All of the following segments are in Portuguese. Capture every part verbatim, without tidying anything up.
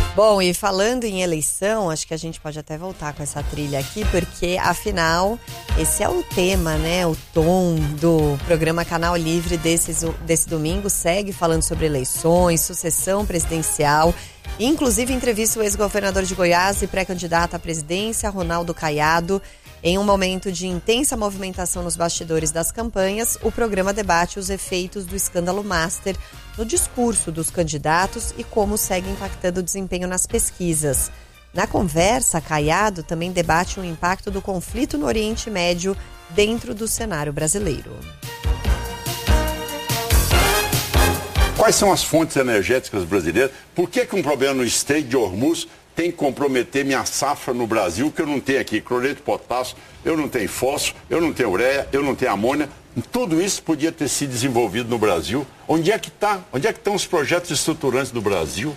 Bom, e falando em eleição, acho que a gente pode até voltar com essa trilha aqui, porque afinal, esse é o tema, né? O tom do programa Canal Livre desse, desse domingo segue falando sobre eleições, sucessão presidencial. Inclusive, entrevista o ex-governador de Goiás e pré-candidato à presidência, Ronaldo Caiado. Em um momento de intensa movimentação nos bastidores das campanhas, o programa debate os efeitos do escândalo Master no discurso dos candidatos e como segue impactando o desempenho nas pesquisas. Na conversa, Caiado também debate o impacto do conflito no Oriente Médio dentro do cenário brasileiro. Quais são as fontes energéticas brasileiras? Por que que um problema no Estreito de Hormuz tem que comprometer minha safra no Brasil, que eu não tenho aqui cloreto de potássio, eu não tenho fósforo, eu não tenho ureia, eu não tenho amônia. Tudo isso podia ter sido desenvolvido no Brasil. Onde é que está? Onde é que estão os projetos estruturantes do Brasil?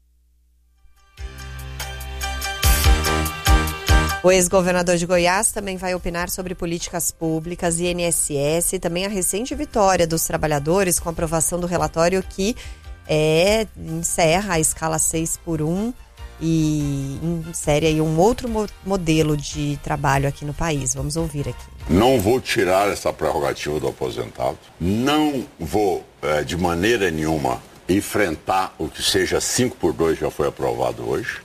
O ex-governador de Goiás também vai opinar sobre políticas públicas, I N S S e também a recente vitória dos trabalhadores com a aprovação do relatório que é, encerra a escala seis por um e insere aí um outro mo- modelo de trabalho aqui no país. Vamos ouvir aqui. Não vou tirar essa prerrogativa do aposentado. Não vou, é, de maneira nenhuma, enfrentar o que seja cinco por dois, já foi aprovado hoje.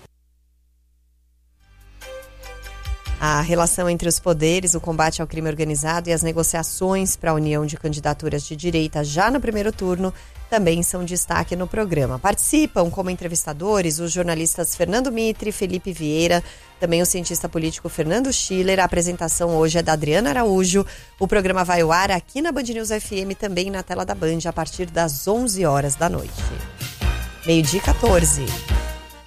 A relação entre os poderes, o combate ao crime organizado e as negociações para a união de candidaturas de direita já no primeiro turno também são destaque no programa. Participam como entrevistadores os jornalistas Fernando Mitre, Felipe Vieira, também o cientista político Fernando Schiller. A apresentação hoje é da Adriana Araújo. O programa vai ao ar aqui na Band News F M, também na tela da Band, a partir das onze horas da noite. Meio-dia e quatorze.